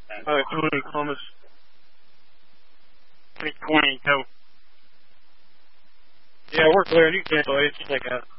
Tony Columbus. 320, go. Yeah, we're clear. You can cancel it. It's just like a